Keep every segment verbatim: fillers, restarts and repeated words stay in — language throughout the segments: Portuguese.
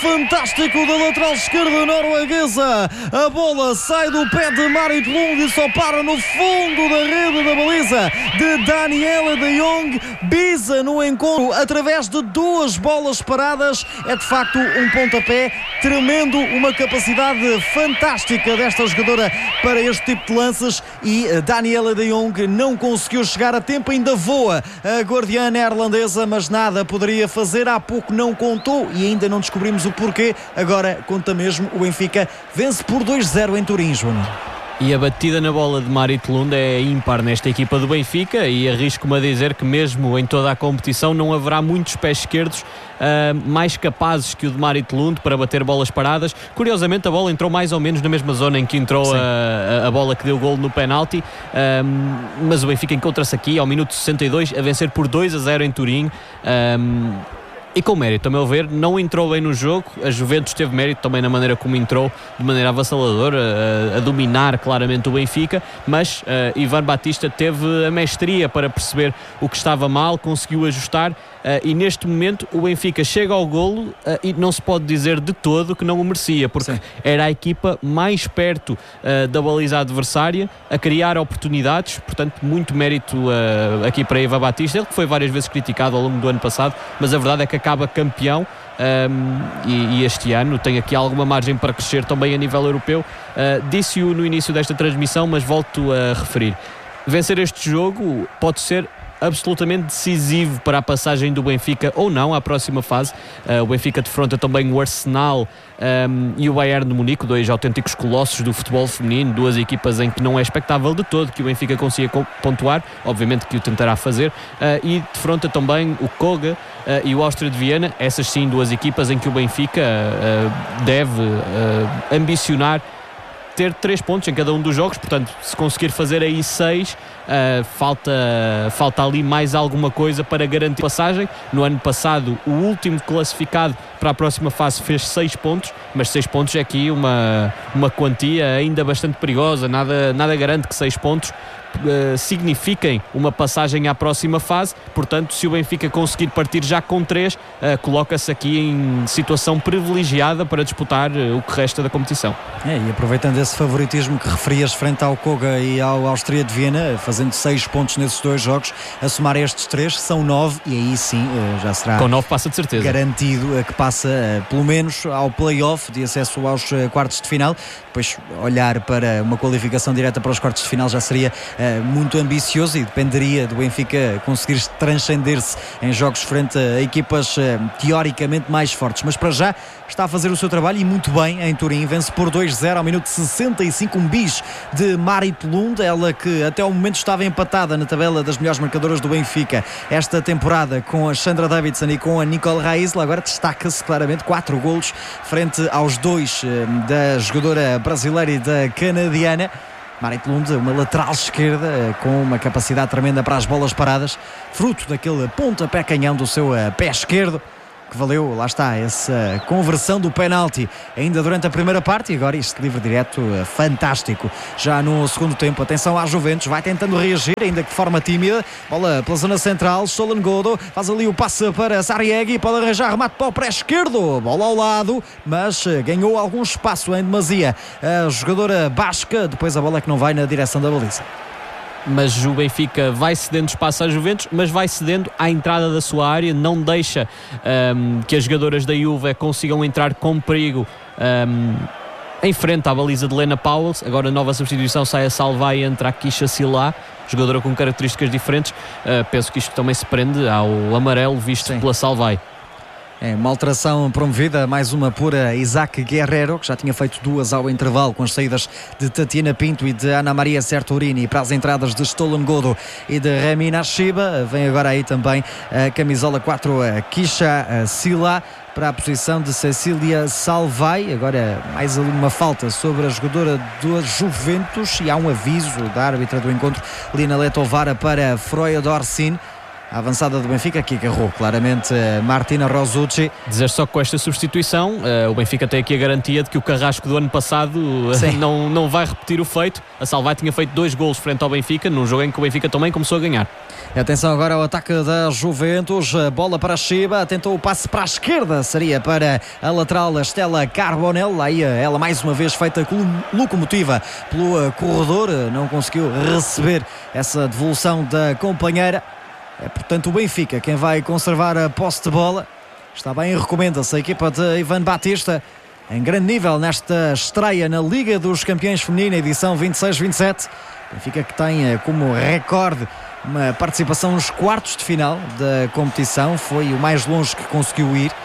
fantástico da lateral esquerda norueguesa. A bola sai do pé de Marit Lund e só para no fundo da rede da baliza de Daniela de Jong. Bisa no encontro através de duas bolas paradas. É de facto um pontapé tremendo, uma capacidade fantástica desta jogadora para este tipo de lances, e Daniela de Jong não conseguiu chegar a tempo. Ainda voa a guardiã neerlandesa, mas nada poderia fazer. Há pouco não contou e ainda não descobrimos o porquê. Agora conta mesmo. O Benfica vence por dois zero em Turim, João. E a batida na bola de Marit Lund é ímpar nesta equipa do Benfica, e arrisco-me a dizer que mesmo em toda a competição não haverá muitos pés esquerdos uh, mais capazes que o de Marit Lund para bater bolas paradas. Curiosamente a bola entrou mais ou menos na mesma zona em que entrou a, a bola que deu golo no penalti, um, mas o Benfica encontra-se aqui ao minuto sessenta e dois a vencer por dois a zero em Turim. Um, E com mérito, a meu ver, não entrou bem no jogo. A Juventus teve mérito também na maneira como entrou, de maneira avassaladora, a, a dominar claramente o Benfica, mas uh, Ivan Batista teve a mestria para perceber o que estava mal, conseguiu ajustar, uh, e neste momento o Benfica chega ao golo, uh, e não se pode dizer de todo que não o merecia, porque Sim. era a equipa mais perto uh, da baliza adversária, a criar oportunidades. Portanto, muito mérito uh, aqui para Ivan Batista, ele que foi várias vezes criticado ao longo do ano passado, mas a verdade é que acaba campeão, um, e, e este ano tem aqui alguma margem para crescer também a nível europeu. Uh, disse-o no início desta transmissão, mas volto a referir: vencer este jogo pode ser absolutamente decisivo para a passagem do Benfica ou não à próxima fase. Uh, o Benfica defronta também o Arsenal um, e o Bayern de Munique, dois autênticos colossos do futebol feminino, duas equipas em que não é expectável de todo que o Benfica consiga pontuar, obviamente que o tentará fazer, uh, e defronta também o Koga uh, e o Áustria de Viena, essas sim duas equipas em que o Benfica uh, deve uh, ambicionar ter três pontos em cada um dos jogos. Portanto, se conseguir fazer aí seis, uh, falta, falta ali mais alguma coisa para garantir passagem. No ano passado, o último classificado para a próxima fase fez seis pontos, mas seis pontos é aqui uma, uma quantia ainda bastante perigosa. Nada, nada garante que seis pontos Uh, signifiquem uma passagem à próxima fase. Portanto, se o Benfica conseguir partir já com três, uh, coloca-se aqui em situação privilegiada para disputar uh, o que resta da competição. É, e aproveitando esse favoritismo que referias frente ao Koga e ao Áustria de Viena, fazendo seis pontos nesses dois jogos, a somar estes três, são nove, e aí sim uh, já será com nove passa de certeza garantido uh, que passa uh, pelo menos ao play-off de acesso aos uh, quartos de final. Depois olhar para uma qualificação direta para os quartos de final já seria uh, muito ambicioso, e dependeria do Benfica conseguir transcender-se em jogos frente a equipas uh, teoricamente mais fortes. Mas para já está a fazer o seu trabalho, e muito bem, em Turim. Vence por dois zero ao minuto sessenta e cinco, um bis de Marit Lund, ela que até ao momento estava empatada na tabela das melhores marcadoras do Benfica esta temporada com a Sandra Davidson e com a Nicole Raisel. Agora destaca-se claramente, quatro golos frente aos dois uh, da jogadora brasileira e da canadiana. Marit Lund, uma lateral esquerda com uma capacidade tremenda para as bolas paradas, fruto daquele pontapé canhão do seu uh, pé esquerdo, que valeu, lá está, essa conversão do penalti ainda durante a primeira parte. E agora este livre direto uh, fantástico já no segundo tempo. Atenção à Juventus, vai tentando reagir, ainda que de forma tímida. Bola pela zona central, Stolen Godo faz ali o passe para Sarriegi, pode arranjar remate para o pré esquerdo, bola ao lado, mas uh, ganhou algum espaço em demasia a jogadora basca. Depois a bola é que não vai na direção da baliza. Mas o Benfica vai cedendo espaço à Juventus, mas vai cedendo à entrada da sua área, não deixa um, que as jogadoras da Juve consigam entrar com perigo um, em frente à baliza de Lena Powell. Agora nova substituição, sai a Salvai e entra a Kisha Silá, jogadora com características diferentes. Uh, penso que isto também se prende ao amarelo visto Sim. pela Salvai. É uma alteração promovida, mais uma pura Isaac Guerrero, que já tinha feito duas ao intervalo, com as saídas de Tatiana Pinto e de Ana Maria Sertorini para as entradas de Stolen Godo e de Remina Shiba. Vem agora aí também a camisola quatro, a Kisha Sila, para a posição de Cecília Salvai. Agora mais uma falta sobre a jogadora dos Juventus, e há um aviso da árbitra do encontro, Lina Letovara, para Freya Dorsin. A avançada do Benfica, que agarrou claramente Martina Rosucci. Dizer só que com esta substituição uh, o Benfica tem aqui a garantia de que o Carrasco do ano passado uh, não, não vai repetir o feito. A Salvai tinha feito dois golos frente ao Benfica, num jogo em que o Benfica também começou a ganhar. Atenção agora ao ataque da Juventus, bola para Chiba, tentou o passe para a esquerda, seria para a lateral Estela Carbonell, aí ela mais uma vez feita locomotiva pelo corredor, não conseguiu receber essa devolução da companheira. É portanto o Benfica quem vai conservar a posse de bola. Está bem, recomenda-se a equipa de Ivan Batista em grande nível nesta estreia na Liga dos Campeões Feminina, edição vinte e seis vinte e sete. Benfica que tem como recorde uma participação nos quartos de final da competição, foi o mais longe que conseguiu ir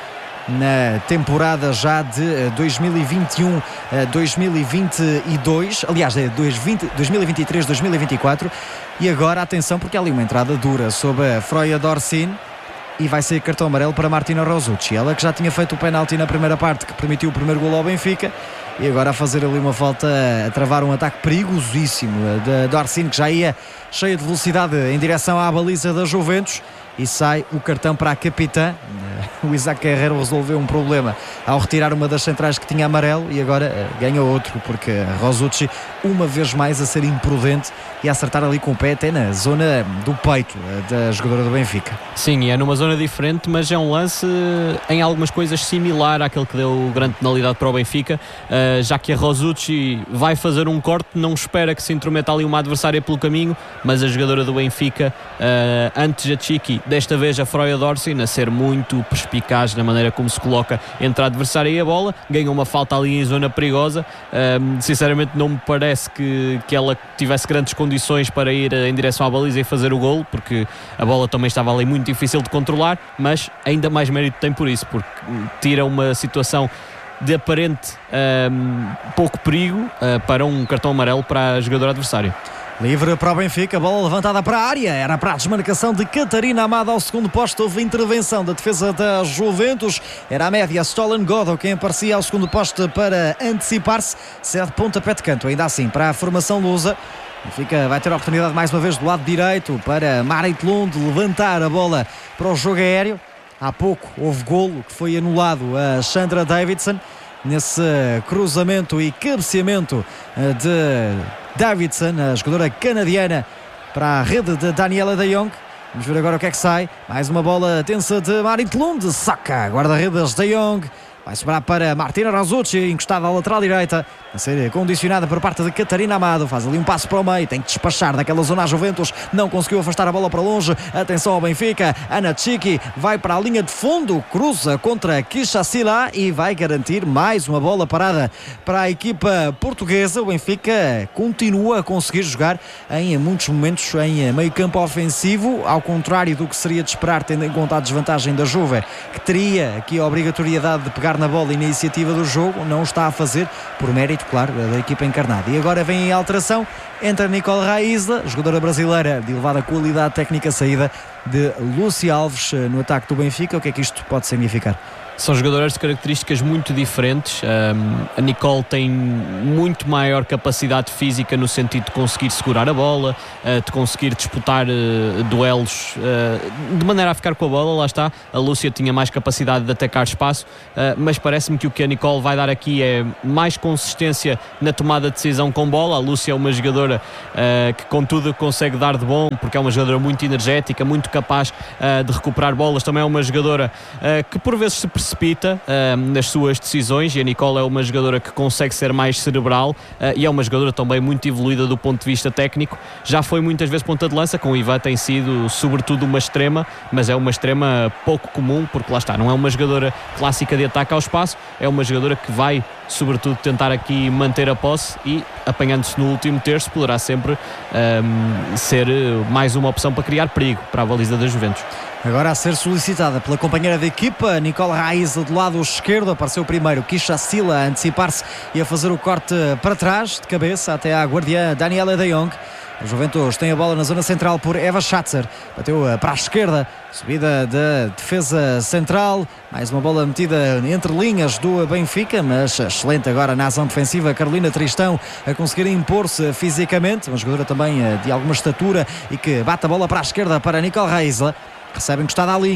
na temporada já de dois mil e vinte e um a dois mil e vinte e dois, aliás, de dois mil e vinte e três a dois mil e vinte e quatro. E agora atenção, porque há ali uma entrada dura sobre a Freya Dorsin e vai sair cartão amarelo para Martina Rosucci, ela que já tinha feito o penalti na primeira parte que permitiu o primeiro golo ao Benfica, e agora a fazer ali uma falta, a travar um ataque perigosíssimo da Dorsin, que já ia cheia de velocidade em direção à baliza da Juventus, e sai o cartão para a capitã. O Isaac Guerreiro resolveu um problema ao retirar uma das centrais que tinha amarelo e agora ganha outro, porque a Rosucci uma vez mais a ser imprudente e a acertar ali com o pé até na zona do peito da jogadora do Benfica. Sim, é numa zona diferente, mas é um lance em algumas coisas similar àquele que deu grande penalidade para o Benfica, já que a Rosucci vai fazer um corte, não espera que se intrometa ali uma adversária pelo caminho, mas a jogadora do Benfica, antes a Chiqui, desta vez a Freya Dorsin, a ser muito perspicaz na maneira como se coloca entre a adversária e a bola, ganha uma falta ali em zona perigosa. Um, sinceramente não me parece que, que ela tivesse grandes condições para ir em direção à baliza e fazer o golo, porque a bola também estava ali muito difícil de controlar, mas ainda mais mérito tem por isso, porque tira uma situação de aparente um, pouco perigo uh, para um cartão amarelo para a jogadora adversária. Livre para o Benfica, bola levantada para a área, era para a desmarcação de Catarina Amado ao segundo posto, houve intervenção da defesa da Juventus, era a média Stolen Godo quem aparecia ao segundo posto para antecipar-se, cede pontapé de canto, ainda assim para a formação lusa. Benfica vai ter a oportunidade mais uma vez do lado direito para Marit Lund levantar a bola para o jogo aéreo. Há pouco houve golo que foi anulado a Sandra Davidson nesse cruzamento e cabeceamento de Davidson, a jogadora canadiana, para a rede de Daniela de Jong. Vamos ver agora o que é que sai. Mais uma bola tensa de Marit Lund, saca guarda-redes de Jong. Vai sobrar para Martina Rosucci, encostada à lateral direita, a ser condicionada por parte de Catarina Amado. Faz ali um passo para o meio, tem que despachar daquela zona a Juventus, não conseguiu afastar a bola para longe. Atenção ao Benfica, Ana Chiqui vai para a linha de fundo, cruza contra Kisha Sila e vai garantir mais uma bola parada para a equipa portuguesa. O Benfica continua a conseguir jogar em muitos momentos em meio campo ofensivo, ao contrário do que seria de esperar, tendo em conta a desvantagem da Juve, que teria aqui a obrigatoriedade de pegar na bola e na iniciativa do jogo. Não está a fazer, por mérito, claro, da equipa encarnada. E agora vem a alteração, entra Nicole Raísla, jogadora brasileira de elevada qualidade técnica, saída de Lúcia Alves no ataque do Benfica. O que é que isto pode significar? São jogadoras de características muito diferentes. Um, a Nicole tem muito maior capacidade física no sentido de conseguir segurar a bola, uh, de conseguir disputar uh, duelos uh, de maneira a ficar com a bola, lá está. A Lúcia tinha mais capacidade de atacar espaço, uh, mas parece-me que o que a Nicole vai dar aqui é mais consistência na tomada de decisão com bola. A Lúcia é uma jogadora uh, que com tudo consegue dar de bom, porque é uma jogadora muito energética, muito capaz uh, de recuperar bolas. Também é uma jogadora uh, que por vezes se precipita uh, nas suas decisões, e a Nicole é uma jogadora que consegue ser mais cerebral uh, e é uma jogadora também muito evoluída do ponto de vista técnico. Já foi muitas vezes ponta de lança, com o Ivan tem sido sobretudo uma extrema, mas é uma extrema pouco comum, porque lá está, não é uma jogadora clássica de ataque ao espaço, é uma jogadora que vai sobretudo tentar aqui manter a posse e, apanhando-se no último terço, poderá sempre um, ser mais uma opção para criar perigo para a baliza da Juventus. Agora a ser solicitada pela companheira de equipa, Nicole Raísla do lado esquerdo, apareceu primeiro Kisha Sila a antecipar-se e a fazer o corte para trás, de cabeça até à guardiã Daniela de Jong. A Juventus tem a bola na zona central por Eva Schatzer, bateu para a esquerda, subida da de defesa central, mais uma bola metida entre linhas do Benfica, mas excelente agora na ação defensiva Carolina Tristão a conseguir impor-se fisicamente, uma jogadora também de alguma estatura e que bate a bola para a esquerda para Nicole Raísla. Recebe encostada à linha,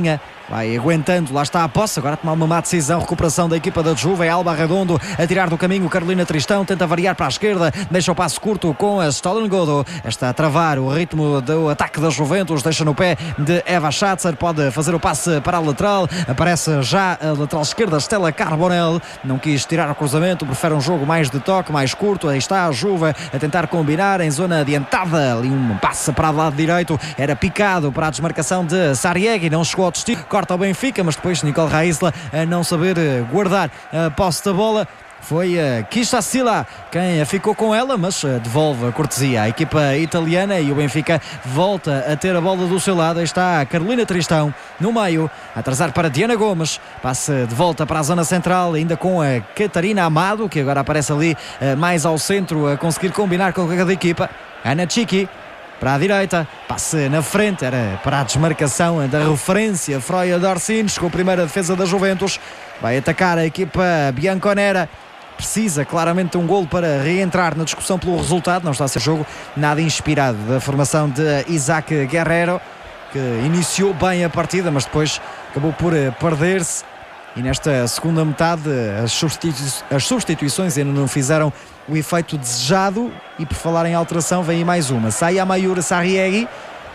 vai aguentando, lá está a posse, agora a tomar uma má decisão, recuperação da equipa da Juve, é Alba Redondo a tirar do caminho, Carolina Tristão tenta variar para a esquerda, deixa o passo curto com a Stolen Godo, está a travar o ritmo do ataque da Juventus, deixa no pé de Eva Schatzer, pode fazer o passe para a lateral, aparece já a lateral esquerda, Stella Carbonell, não quis tirar o cruzamento, prefere um jogo mais de toque, mais curto, aí está a Juve a tentar combinar em zona adiantada, ali um passe para o lado direito, era picado para a desmarcação de Sarriegi, não chegou ao destino, corta o Benfica, mas depois Nicole Raisla a não saber guardar a posse da bola. Foi uh, Kisha Sila quem ficou com ela, mas uh, devolve a cortesia à equipa italiana e o Benfica volta a ter a bola do seu lado. Aí está a Carolina Tristão no meio, a atrasar para Diana Gomes, passa de volta para a zona central, ainda com a Catarina Amado, que agora aparece ali uh, mais ao centro, a conseguir combinar com a colega da equipa. Ana Chiqui para a direita, passe na frente, era para a desmarcação da referência Freia Dorcines, com a primeira defesa da Juventus, vai atacar a equipa bianconera, precisa claramente de um golo para reentrar na discussão pelo resultado, não está a ser jogo nada inspirado da formação de Isaac Guerrero, que iniciou bem a partida, mas depois acabou por perder-se. E nesta segunda metade as, substitui- as substituições ainda não fizeram o efeito desejado. E por falar em alteração, vem aí mais uma. Sai a Mayura Sarriegi,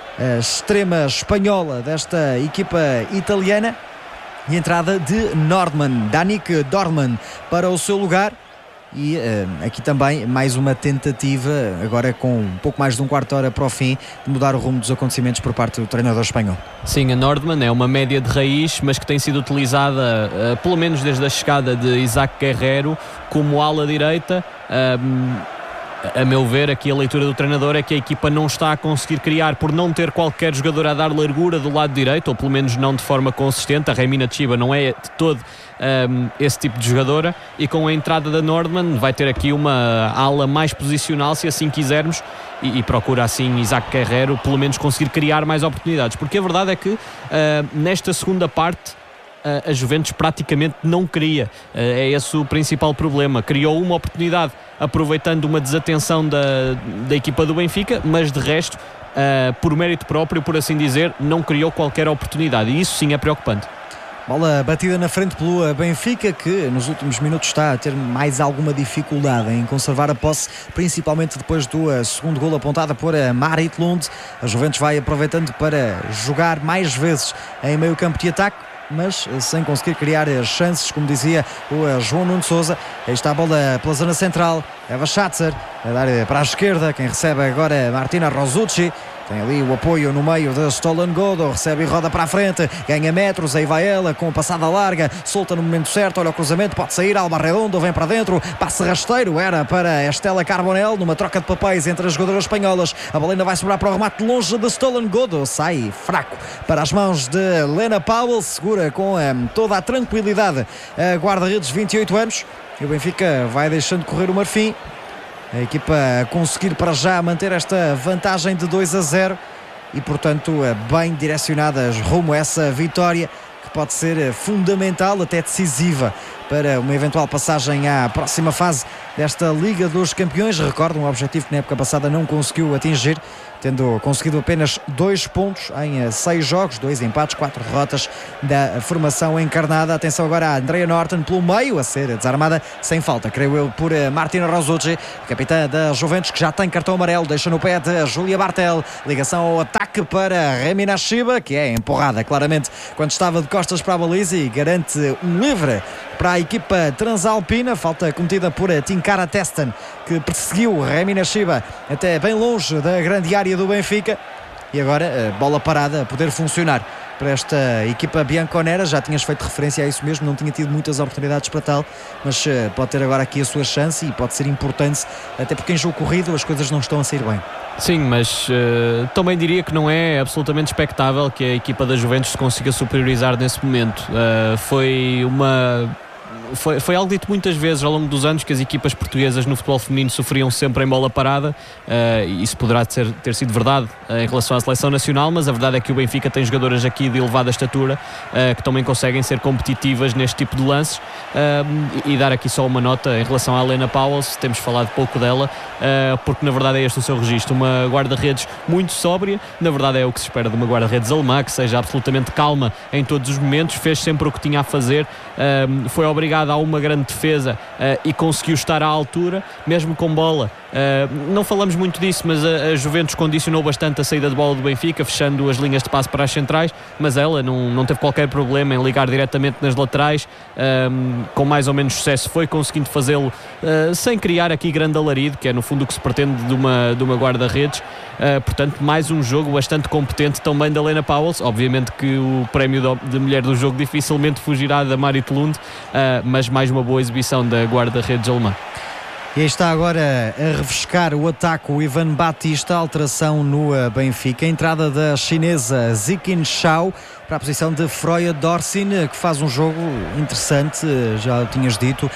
a extrema espanhola desta equipa italiana, e entrada de Nordman, Danik Dorman para o seu lugar. E uh, aqui também mais uma tentativa, agora com um pouco mais de um quarto de hora para o fim, de mudar o rumo dos acontecimentos por parte do treinador espanhol. Sim, a Nordman é uma média de raiz, mas que tem sido utilizada uh, pelo menos desde a chegada de Isaac Guerrero como ala direita. um, A meu ver, aqui a leitura do treinador é que a equipa não está a conseguir criar por não ter qualquer jogador a dar largura do lado direito, ou pelo menos não de forma consistente. A Remina Chiba não é de todo um, esse tipo de jogadora, e com a entrada da Nordman vai ter aqui uma ala mais posicional, se assim quisermos, e, e procura assim Isaac Guerrero pelo menos conseguir criar mais oportunidades, porque a verdade é que uh, nesta segunda parte a Juventus praticamente não cria, é esse o principal problema. Criou uma oportunidade aproveitando uma desatenção da, da equipa do Benfica, mas de resto, uh, por mérito próprio, por assim dizer, não criou qualquer oportunidade, e isso sim é preocupante. Bola batida na frente pelo Benfica, que nos últimos minutos está a ter mais alguma dificuldade em conservar a posse, principalmente depois do segundo golo apontado por Marit Lund. A Juventus vai aproveitando para jogar mais vezes em meio campo de ataque, mas sem conseguir criar chances, como dizia o João Nuno Sousa. Aí está a bola pela zona central, Eva Schatzer a dar para a esquerda, quem recebe agora Martina Rosucci. Tem ali o apoio no meio da Stolen Godo, recebe e roda para a frente, ganha metros, aí vai ela com passada larga, solta no momento certo, olha o cruzamento, pode sair, Alba Redondo vem para dentro, passe rasteiro, era para Estela Carbonell, numa troca de papéis entre as jogadoras espanholas. A bola ainda vai sobrar para o remate longe da Stolen Godo, sai fraco para as mãos de Lena Powell, segura com um, toda a tranquilidade a guarda-redes, vinte e oito anos, e o Benfica vai deixando correr o Marfim. A equipa a conseguir para já manter esta vantagem de dois a zero e, portanto, bem direcionadas rumo a essa vitória, que pode ser fundamental, até decisiva, para uma eventual passagem à próxima fase desta Liga dos Campeões. Recordo, um objetivo que na época passada não conseguiu atingir, tendo conseguido apenas dois pontos em seis jogos, dois empates, quatro derrotas da formação encarnada. Atenção agora a Andrea Norton pelo meio, a ser desarmada sem falta, creio eu, por Martina Rosucci, capitã da Juventus, que já tem cartão amarelo, deixa no pé de Júlia Bartel. Ligação ao ataque para Remina Chiba, que é empurrada claramente quando estava de costas para a baliza e garante um livre para a equipa transalpina. Falta cometida por Tinkara Testen, que perseguiu Remina Chiba até bem longe da grande área do Benfica. E agora bola parada a poder funcionar para esta equipa bianconera. Já tinhas feito referência a isso mesmo, não tinha tido muitas oportunidades para tal, mas pode ter agora aqui a sua chance e pode ser importante, até porque em jogo corrido as coisas não estão a sair bem. Sim, mas uh, também diria que não é absolutamente expectável que a equipa da Juventus se consiga superiorizar nesse momento. Uh, foi uma... foi, foi algo dito muitas vezes ao longo dos anos, que as equipas portuguesas no futebol feminino sofriam sempre em bola parada. Uh, isso poderá ter, ter sido verdade uh, em relação à seleção nacional, mas a verdade é que o Benfica tem jogadoras aqui de elevada estatura uh, que também conseguem ser competitivas neste tipo de lances. Uh, e dar aqui só uma nota em relação à Helena Pauwels, temos falado pouco dela, uh, porque na verdade é este o seu registro, uma guarda-redes muito sóbria. Na verdade é o que se espera de uma guarda-redes alemã, que seja absolutamente calma em todos os momentos, fez sempre o que tinha a fazer, uh, foi obrigada a uma grande defesa uh, e conseguiu estar à altura, mesmo com bola. Uh, não falamos muito disso, mas a, a Juventus condicionou bastante a saída de bola do Benfica, fechando as linhas de passe para as centrais, mas ela não, não teve qualquer problema em ligar diretamente nas laterais, um, com mais ou menos sucesso foi conseguindo fazê-lo uh, sem criar aqui grande alarido, que é no fundo o que se pretende de uma, de uma guarda-redes. Uh, portanto, mais um jogo bastante competente também da Helena Pauwels. Obviamente que o prémio de mulher do jogo dificilmente fugirá da Marit Lund, uh, mas mais uma boa exibição da guarda-redes alemã. E aí está agora a refrescar o ataque o Ivan Batista, alteração no Benfica, a entrada da chinesa Zikin Shao para a posição de Freya Dorsin, que faz um jogo interessante, já o tinhas dito,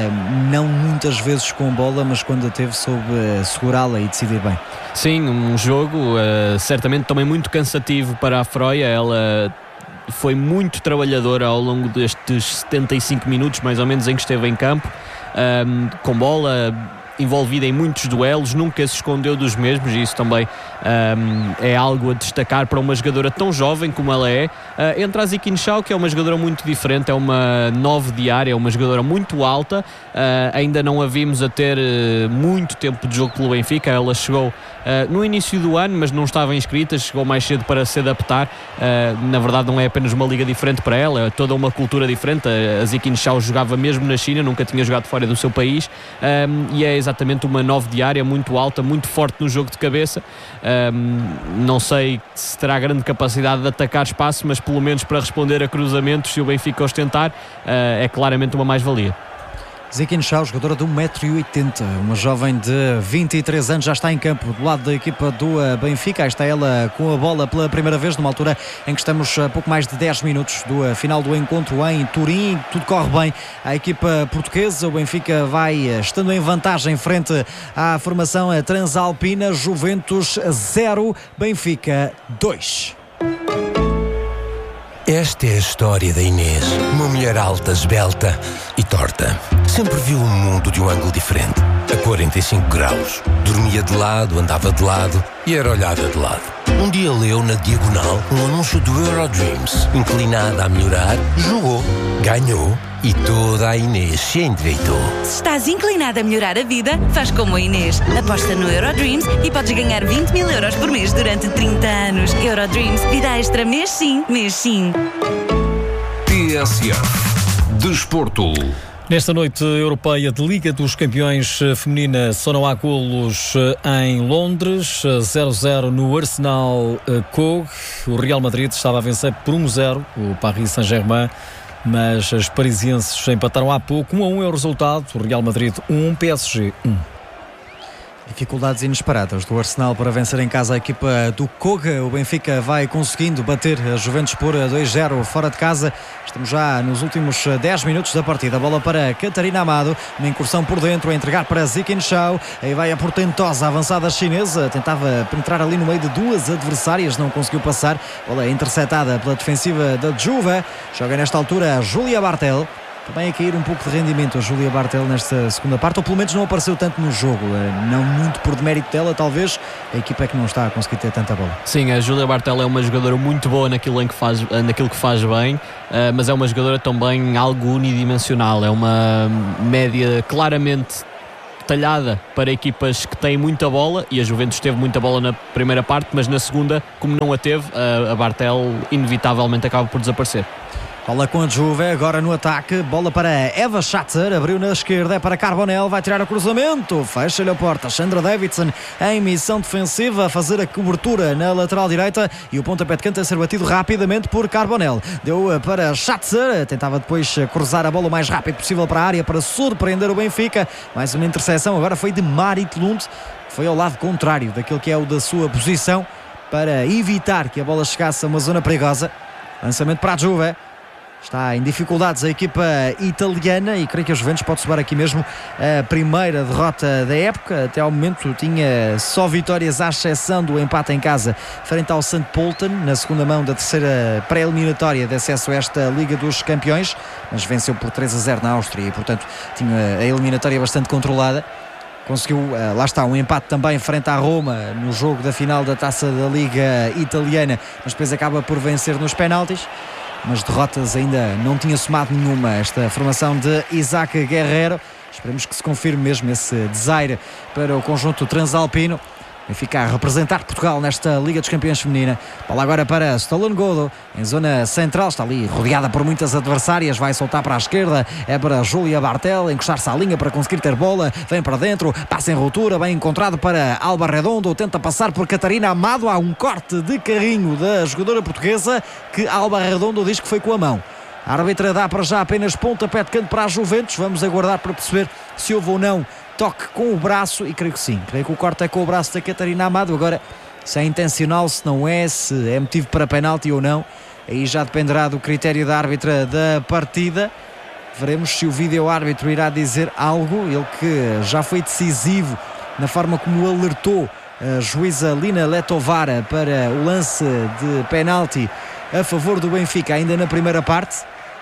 não muitas vezes com bola, mas quando a teve soube segurá-la e decidir bem. Sim, um jogo uh, certamente também muito cansativo para a Freya. Ela foi muito trabalhadora ao longo destes setenta e cinco minutos mais ou menos em que esteve em campo, um, com bola, envolvida em muitos duelos, nunca se escondeu dos mesmos, e isso também um, é algo a destacar para uma jogadora tão jovem como ela é. Uh, entra a Zikin Shao, que é uma jogadora muito diferente, é uma nove de área, é uma jogadora muito alta, uh, ainda não a vimos a ter uh, muito tempo de jogo pelo Benfica. Ela chegou uh, no início do ano, mas não estava inscrita, chegou mais cedo para se adaptar. Uh, na verdade não é apenas uma liga diferente para ela, é toda uma cultura diferente. A Zikin Shao jogava mesmo na China, nunca tinha jogado fora do seu país, um, e é exatamente uma nove de área, muito alta, muito forte no jogo de cabeça. Um, não sei se terá grande capacidade de atacar espaço, mas pelo menos para responder a cruzamentos, se o Benfica ostentar, uh, é claramente uma mais-valia. Zikin Shao, jogadora de um metro e oitenta, uma jovem de vinte e três anos, já está em campo do lado da equipa do Benfica. Aí está ela com a bola pela primeira vez, numa altura em que estamos a pouco mais de dez minutos do final do encontro em Turim. Tudo corre bem à equipa portuguesa. O Benfica vai estando em vantagem frente à formação transalpina. Juventus zero, Benfica dois. Esta é a história da Inês, uma mulher alta, esbelta e torta. Sempre viu o mundo de um ângulo diferente, a quarenta e cinco graus. Dormia de lado, andava de lado e era olhada de lado. Um dia leu na diagonal um anúncio do Eurodreams. Inclinada a melhorar, jogou, ganhou e toda a Inês se endireitou. Se estás inclinada a melhorar a vida, faz como a Inês. Aposta no Eurodreams e podes ganhar vinte mil euros por mês durante trinta anos. Eurodreams, vida extra mês sim, mês sim. T S F Desporto. Nesta noite europeia de Liga dos Campeões feminina, só não há golos em Londres. zero a zero no Arsenal Cog. O Real Madrid estava a vencer por um a zero o Paris Saint-Germain, mas as parisienses empataram há pouco. um a um é o resultado. O Real Madrid um, P S G um. Dificuldades inesperadas do Arsenal para vencer em casa a equipa do Koga. O Benfica vai conseguindo bater a Juventus por dois a zero fora de casa. Estamos já nos últimos dez minutos da partida. A bola para Catarina Amado, uma incursão por dentro a entregar para Zikin Shao. Aí vai a portentosa avançada chinesa, tentava penetrar ali no meio de duas adversárias, não conseguiu passar. A bola é interceptada pela defensiva da Juve. Joga nesta altura a Júlia Bartel. Também a cair um pouco de rendimento a Júlia Bartel nesta segunda parte, ou pelo menos não apareceu tanto no jogo, não muito por demérito dela, talvez a equipa é que não está a conseguir ter tanta bola. Sim, a Júlia Bartel é uma jogadora muito boa naquilo, em que faz, naquilo que faz bem, mas é uma jogadora também algo unidimensional, é uma média claramente talhada para equipas que têm muita bola, e a Juventus teve muita bola na primeira parte, mas na segunda, como não a teve, a Bartel inevitavelmente acaba por desaparecer. Bola com a Juve, agora no ataque, bola para Eva Schatzer, abriu na esquerda, é para Carbonell, vai tirar o cruzamento, fecha-lhe a porta, Sandra Davidson em missão defensiva, a fazer a cobertura na lateral direita, e o pontapé de canto a ser batido rapidamente por Carbonell. Deu para Schatzer, tentava depois cruzar a bola o mais rápido possível para a área, para surpreender o Benfica. Mais uma interseção, agora foi de Marit Lund, que foi ao lado contrário daquilo que é o da sua posição, para evitar que a bola chegasse a uma zona perigosa. Lançamento para a Juve. Está em dificuldades a equipa italiana e creio que a Juventus pode somar aqui mesmo a primeira derrota da época. Até ao momento tinha só vitórias, à exceção do empate em casa frente ao St. Pölten, na segunda mão da terceira pré-eliminatória de acesso a esta Liga dos Campeões, mas venceu por três a zero na Áustria e, portanto, tinha a eliminatória bastante controlada. Conseguiu, lá está, um empate também frente à Roma no jogo da final da Taça da Liga Italiana, mas depois acaba por vencer nos penaltis. Mas derrotas ainda não tinha somado nenhuma esta formação de Isaac Guerreiro. Esperemos que se confirme mesmo esse desaire para o conjunto transalpino. Fica a representar Portugal nesta Liga dos Campeões feminina. Bola agora para Stolen Godo, em zona central, está ali rodeada por muitas adversárias, vai soltar para a esquerda, é para Júlia Bartel, encostar-se à linha para conseguir ter bola, vem para dentro, passa em ruptura, bem encontrado para Alba Redondo, tenta passar por Catarina Amado, há um corte de carrinho da jogadora portuguesa que Alba Redondo diz que foi com a mão. A árbitra dá para já apenas pontapé de canto para a Juventus, vamos aguardar para perceber se houve ou não toque com o braço, e creio que sim, creio que o corte é com o braço da Catarina Amado. Agora, se é intencional, se não é, se é motivo para penalti ou não, aí já dependerá do critério da árbitra da partida. Veremos se o vídeo-árbitro irá dizer algo, ele que já foi decisivo na forma como alertou a juíza Lina Letovara para o lance de penalti a favor do Benfica ainda na primeira parte.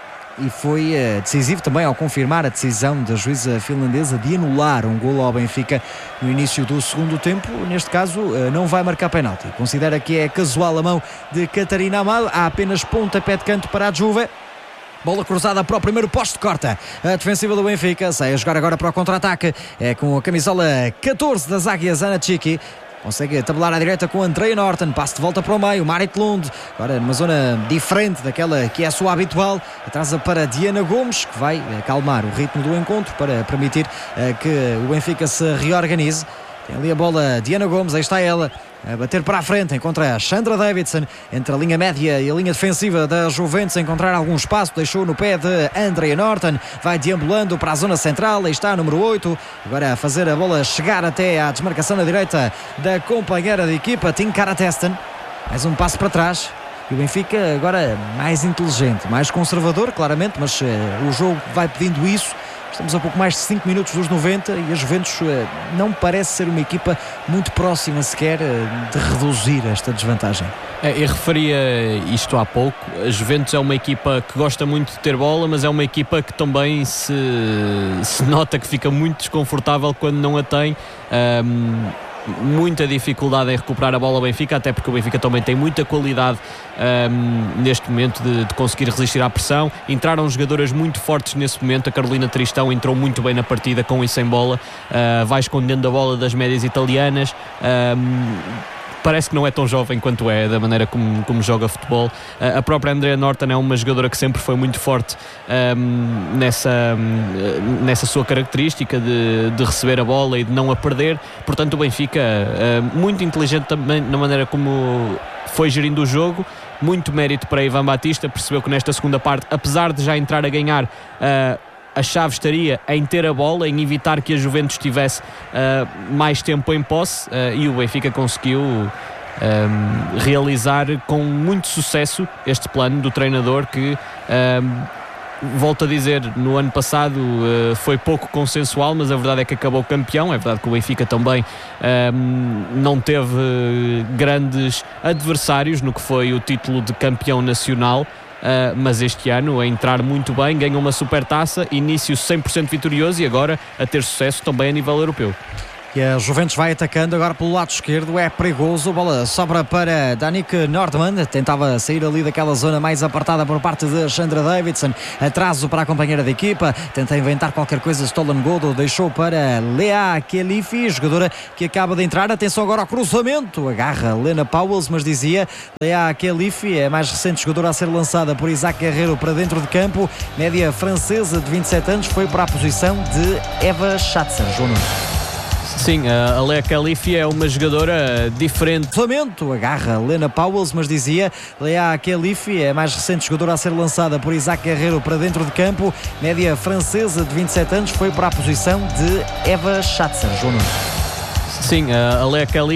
E foi uh, decisivo também ao confirmar a decisão da juíza finlandesa de anular um golo ao Benfica no início do segundo tempo. Neste caso uh, não vai marcar penalti, considera que é casual a mão de Catarina Amado. Há apenas pontapé de canto para a Juve. Bola cruzada para o primeiro poste, corta a defensiva do Benfica, sai a jogar agora para o contra-ataque, é com a camisola catorze das Águias, Ana Tchiki. Consegue tabelar à direita com Andrea Norton, passe de volta para o meio, Marit Lund, agora numa zona diferente daquela que é a sua habitual, atrasa para Diana Gomes, que vai acalmar o ritmo do encontro para permitir uh, que o Benfica se reorganize. Tem ali a bola, Diana Gomes, aí está ela, a bater para a frente, encontra a Chandra Davidson, entre a linha média e a linha defensiva da Juventus, a encontrar algum espaço, deixou no pé de Andrea Norton, vai deambulando para a zona central, aí está a número oito, agora a fazer a bola chegar até à desmarcação na direita da companheira de equipa, Tinkara Testen, mais um passo para trás. E o Benfica agora mais inteligente, mais conservador, claramente, mas uh, o jogo vai pedindo isso. Estamos a pouco mais de cinco minutos dos noventa e a Juventus uh, não parece ser uma equipa muito próxima sequer uh, de reduzir esta desvantagem. É, eu referia isto há pouco. A Juventus é uma equipa que gosta muito de ter bola, mas é uma equipa que também se, se nota que fica muito desconfortável quando não a tem. Um, muita dificuldade em recuperar a bola ao Benfica, até porque o Benfica também tem muita qualidade um, neste momento de, de conseguir resistir à pressão. Entraram jogadoras muito fortes nesse momento. A Carolina Tristão entrou muito bem na partida com e sem bola, uh, vai escondendo a bola das médias italianas. um, Parece que não é tão jovem quanto é, da maneira como, como joga futebol. A própria Andrea Norton é uma jogadora que sempre foi muito forte um, nessa, um, nessa sua característica de, de receber a bola e de não a perder. Portanto, o Benfica, uh, muito inteligente também na maneira como foi gerindo o jogo. Muito mérito para Ivan Batista, percebeu que nesta segunda parte, apesar de já entrar a ganhar, uh, a chave estaria em ter a bola, em evitar que a Juventus tivesse uh, mais tempo em posse, uh, e o Benfica conseguiu um, realizar com muito sucesso este plano do treinador que, um, volto a dizer, no ano passado uh, foi pouco consensual, mas a verdade é que acabou campeão. É verdade que o Benfica também um, não teve grandes adversários no que foi o título de campeão nacional. Uh, mas este ano a entrar muito bem, ganhou uma super taça, início cem por cento vitorioso e agora a ter sucesso também a nível europeu. E a Juventus vai atacando agora pelo lado esquerdo, é perigoso, a bola sobra para Danik Nordman, tentava sair ali daquela zona mais apartada por parte de Chandra Davidson, atraso para a companheira de equipa, tenta inventar qualquer coisa, Stolen Godo, deixou para Lea Khelifi, jogadora que acaba de entrar, atenção agora ao cruzamento, agarra Lena Powells, mas dizia Lea Khelifi, é a mais recente jogadora a ser lançada por Isaac Guerreiro para dentro de campo, média francesa de vinte e sete anos, foi para a posição de Eva Schatzer. João Nunes. Sim, a Lea Khelifi é uma jogadora diferente. Cruzamento, agarra Lena Powells, mas dizia Lea Khelifi, é a mais recente jogadora a ser lançada por Isaac Guerreiro para dentro de campo, média francesa de vinte e sete anos, foi para a posição de Eva Schatzer. João Nunes. Sim, a Lea Khelifi